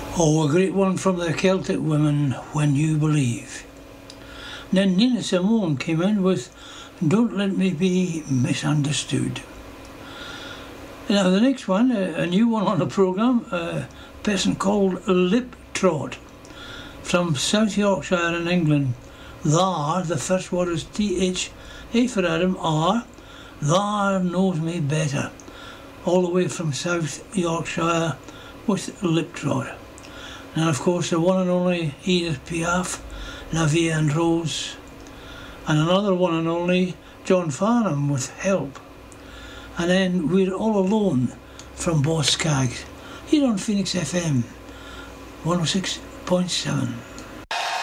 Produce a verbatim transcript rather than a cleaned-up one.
Oh, a great one from the Celtic Women, When You Believe. Then Nina Simone came in with Don't Let Me Be Misunderstood. Now the next one, a, a new one on the programme, a person called Lip Trot from South Yorkshire in England. Thar, the first word is T H A for Adam, R. Thar knows me better. All the way from South Yorkshire with Lip Trot. And of course the one and only Edith Piaf, La Vie and Rose. And another one and only John Farnham with Help. And then We're All Alone from Boss Skaggs. Here on Phoenix F M one oh six point seven.